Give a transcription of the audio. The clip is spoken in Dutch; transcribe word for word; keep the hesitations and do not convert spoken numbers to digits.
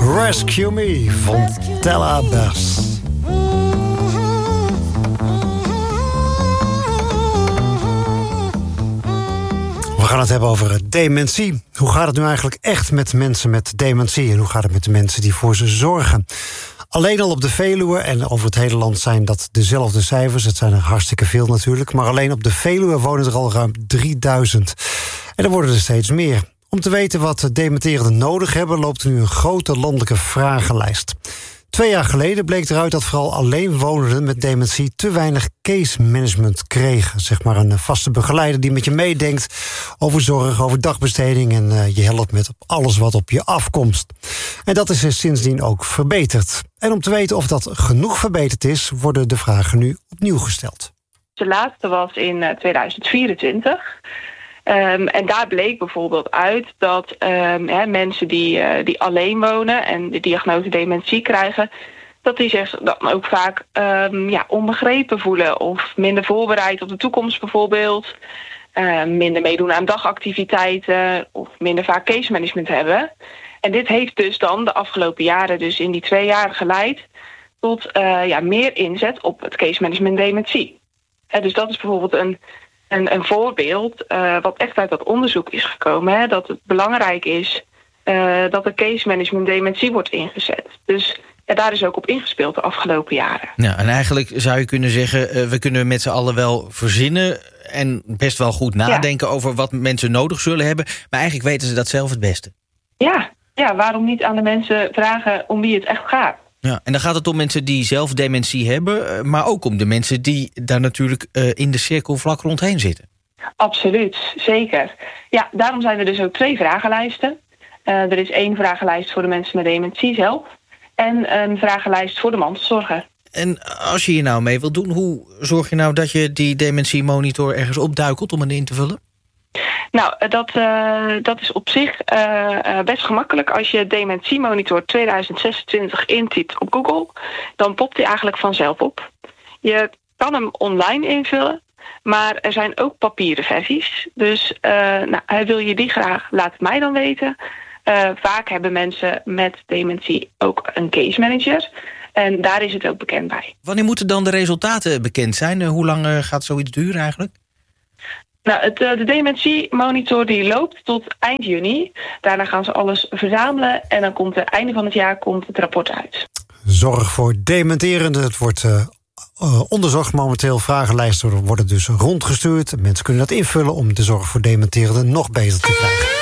Rescue Me van Tella Bass. We gaan het hebben over dementie. Hoe gaat het nu eigenlijk echt met mensen met dementie? En hoe gaat het met de mensen die voor ze zorgen? Alleen al op de Veluwe en over het hele land zijn dat dezelfde cijfers. Het zijn er hartstikke veel natuurlijk. Maar alleen op de Veluwe wonen er al ruim drieduizend. En er worden er steeds meer. Om te weten wat dementerenden nodig hebben, loopt er nu een grote landelijke vragenlijst. Twee jaar geleden bleek eruit dat vooral alleenwonenden met dementie te weinig case management kregen. Zeg maar een vaste begeleider die met je meedenkt over zorg, over dagbesteding en uh, je helpt met alles wat op je afkomt. En dat is er sindsdien ook verbeterd. En om te weten of dat genoeg verbeterd is, worden de vragen nu opnieuw gesteld. De laatste was in uh, tweeduizend vierentwintig. Um, en daar bleek bijvoorbeeld uit dat um, hè, mensen die, uh, die alleen wonen en de diagnose dementie krijgen, dat die zich dan ook vaak um, ja, onbegrepen voelen of minder voorbereid op de toekomst bijvoorbeeld. Uh, minder meedoen aan dagactiviteiten of minder vaak case management hebben. En dit heeft dus dan de afgelopen jaren, dus in die twee jaar geleid tot uh, ja, meer inzet op het case management dementie. Uh, dus dat is bijvoorbeeld een Een, een voorbeeld uh, wat echt uit dat onderzoek is gekomen. Hè, dat het belangrijk is uh, dat de case management dementie wordt ingezet. Dus ja, daar is ook op ingespeeld de afgelopen jaren. Ja, en eigenlijk zou je kunnen zeggen, uh, we kunnen met z'n allen wel verzinnen en best wel goed nadenken ja. over wat mensen nodig zullen hebben. Maar eigenlijk weten ze dat zelf het beste. Ja, ja, waarom niet aan de mensen vragen om wie het echt gaat? Ja, en dan gaat het om mensen die zelf dementie hebben, maar ook om de mensen die daar natuurlijk uh, in de cirkel vlak rondheen zitten. Absoluut, zeker. Ja, daarom zijn er dus ook twee vragenlijsten. Uh, er is één vragenlijst voor de mensen met dementie zelf en een vragenlijst voor de mantelzorger. En als je hier nou mee wilt doen, hoe zorg je nou dat je die dementiemonitor ergens opduikelt om hem in te vullen? Nou, dat, uh, dat is op zich uh, best gemakkelijk. Als je Dementiemonitor tweeduizend zesentwintig intypt op Google, dan popt hij eigenlijk vanzelf op. Je kan hem online invullen, maar er zijn ook papieren versies. Dus uh, nou, wil je die graag, laat het mij dan weten. Uh, vaak hebben mensen met dementie ook een case manager. En daar is het ook bekend bij. Wanneer moeten dan de resultaten bekend zijn? Uh, hoe lang uh, gaat zoiets duren eigenlijk? Nou, het, de dementiemonitor die loopt tot eind juni. Daarna gaan ze alles verzamelen en dan komt het einde van het jaar komt het rapport uit. Zorg voor dementerenden. Het wordt uh, uh, onderzocht momenteel. Vragenlijsten worden dus rondgestuurd. Mensen kunnen dat invullen om de zorg voor dementerenden nog beter te krijgen.